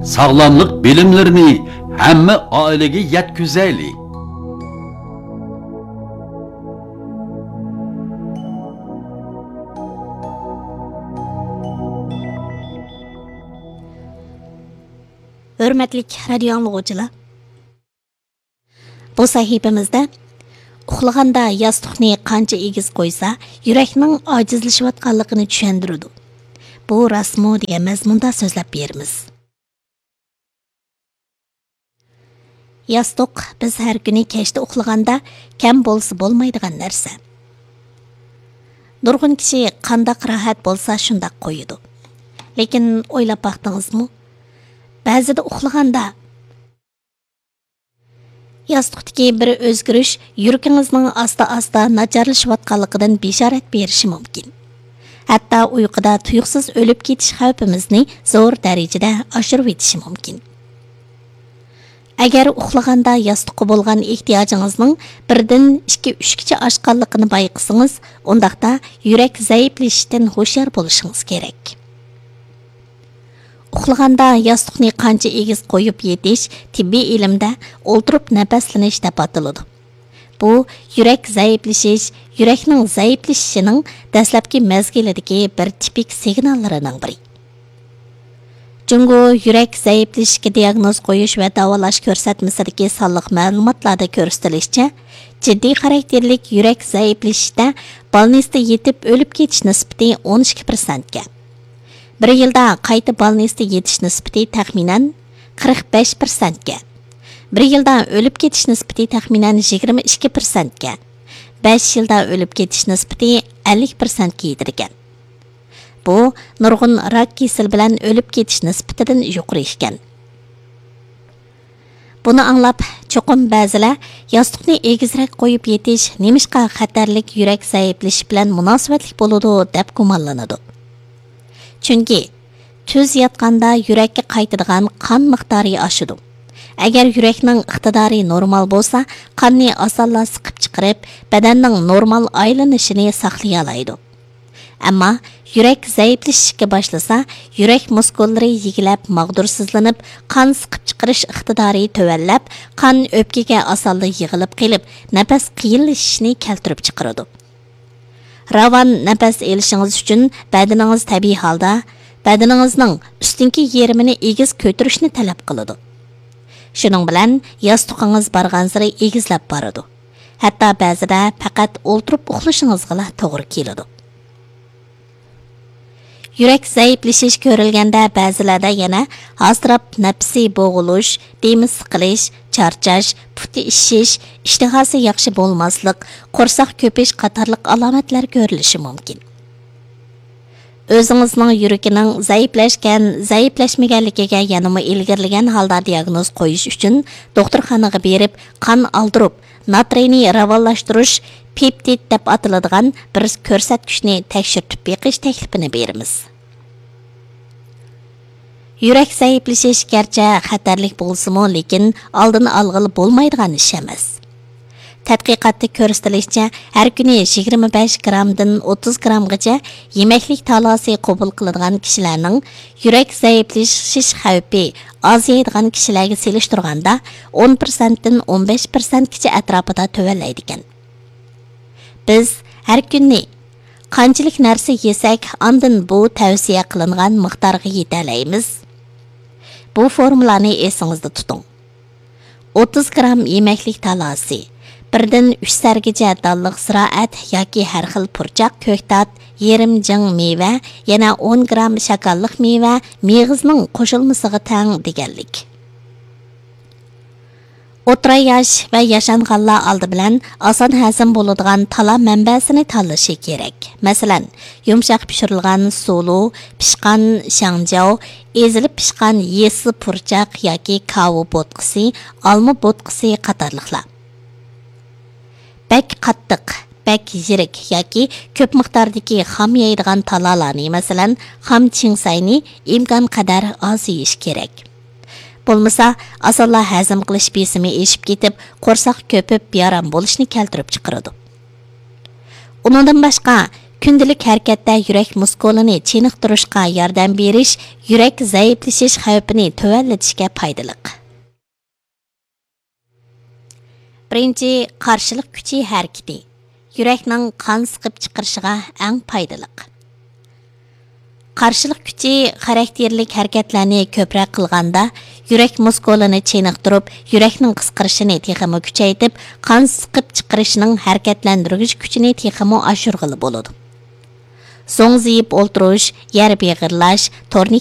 Sağlamlık bilimlerini hamma ailege yetkizaylik. Hürmetlik radio anlıqçılar. Bu sahifamizda uxlaganda yostiqni qancha egiz qo'ysa, yurakning ojizlashayotganligini tushundiradi. Bu rasmo degan mazmunda so'zlab beramiz. Yostiq biz har kuni kechda uxlaganda kam bo'lsa bo'lmaydigan narsa. Nurg'un kishi qandaq rohat bo'lsa shundaq qo'yadi. Lekin o'ylab baqdingizmi? Ba'zida uxlaganda yostiqdagi bir o'zgarish yurakingizning asta-asta nacharlashayotganligidan bishorat berishi mumkin. Hatto uyquda tuyuqsiz o'lib ketish xavfimizni zo'r darajada oshirib etishi mumkin. Agar uxlaganda yostiqqa bo'lgan ehtiyojingizning birdan 2-3 gacha oshganligini bayqasangiz, undaqda yurak zaiflashishidan hushyor bo'lishingiz kerak. Uxlaganda yostiqni qancha egiz qo'yib yetish tibbiy ilmda o'ltirib nafaslanish deb ataladi. Bu yurak zaiflashish, yurakning zaiflashishining dastlabki mezgilidagi bir tipik signallarining biri. Jungo yurak zaiflashishiga diagnoz qo'yish va davolash ko'rsatmasidagi sonliq ma'lumotlarda ko'rsatilishicha, jiddiy xarakterlik yurak zaiflashishida balnisda yetib o'lib ketish nisbati 12% ga. Bir yilda qayta balnisda yetish nisbati taxminan 45% ga. Bir yilda o'lib ketish nisbati taxminan 22% ga. 5 yilda o'lib ketish nisbati 50% ga yetilgan. Bu nurg'un rak kasal bilan o'lib ketish nisbatidan yuqori ekan. Buni anglab, cho'qim ba'zilar yostiqni egizroq qo'yib yetish nemishqa xatarlik yurak zaiflashishi bilan munosabatli bo'ladi deb gumonlanadi. Chunki tuz yotganda yurakka qaytadigan qon miqdori oshadi. Agar yurakning iqtidori normal bo'lsa, qonni osonla siqib chiqarib, badanning normal aylanishini saqlay oladi. Ammo yurak zaiflashishga boshlasa, yurak muskullari yigilab, mag'dursizlanib, qon siqib chiqarish iqtidori tövallab, qon o'pkaga osonla yig'ilib qilib, nafas qiyinlashishini keltirib chiqaradi. Ravan nafas elishingiz uchun badaningiz tabiiy holda badaningizning ustinki yerimini egiz ko'tarishni talab qiladi. Shuning bilan yostiqingiz bargan sari egizlab boradi. Hatto ba'zida faqat o'ltirib uxlashingizga to'g'ri keladi. Yurak zaiflashish ko'rilganda ba'zilarda yana hasrab nafsi bo'g'ilish, demi siqilish, charchash, puti ishish, ishtihasi yaxshi bo'lmaslik, qo'rsoq ko'pish qatorliq alomatlar ko'rilishi mumkin. O'zingizning yuragining zaiflashmaganligiga yanama ilgirlagan holda diagnoz qo'yish uchun doktorxonaga berib, qon oldirib, natriyni ravollashtirish peptid deb ataladigan bir ko'rsatkichni tekshirib beqish taklifini beramiz. Yurak zaiflashish garchi xatarlik bo'lsa-mu, lekin oldini olg'ili bo'lmaydigan ish emas. Tadqiqotda ko'rsatilishicha, har kuni 25 gramdan 30 gramgacha yemeklik talosi qabul qiladigan kishilarning yurak zaiflashish xavfi ozaydigan kishilarga selishtirganda 10% dan 15% gacha atrofida tuvallaydi ekan. Biz har kuni qanchalik narsa yesak, ondan bu tavsiya qilingan miqdorga yetalaymiz. Bu formulani esingizda tuting. 30 gram yemeklik talosi, 1dan 3 sargacha dalliq ziroat yoki har xil purchoq, ko'ktat, yerim jing meva, yana 10 gram shakarliq meva meg'izning qo'shilmasiga teng deganlik. O'tra yosh va yashanganlar oldi bilan oson hazm bo'ladigan tala manbasini tanlashi kerak. Masalan, yumshoq pishirilgan sulu, pishqan shangjao, ezilib pishqan yesi purchoq yoki kavu bo'tqisi, olma bo'tqisi qatorliqlar. Bak qattiq, bak yirik yoki ko'p miqdordagi xom yeydigan talalarni, masalan, xom chingsayni imkon qadar oz yeyish kerak. Bo'lmasa, asalla hazm qilish besimi eshib ketib, qo'rsoq ko'pib, yaram bo'lishni keltirib chiqaradi. Undan boshqa Күнділік әрекетте юрек мускулini чениqtirishga yordam berish, yurak zaiflashish xavfini tövənletishga paydalıq. Birinci, qarşılıq küçü hareketi. Yurakning qon siqib chiqarishiga eng paydalıq. Qarşılıq küçü xarakterlik hareketlarni ko'proq qilganda, yurak muskulini cheniqtirib, yurakning qisqarishini texmo kuchaytib, qon siqib chiqarishining harakatlantirgich kuchini texmo oshirg'ili bo'ladi. So'ng ziyib o'ltirish, yer beg'irlash, torni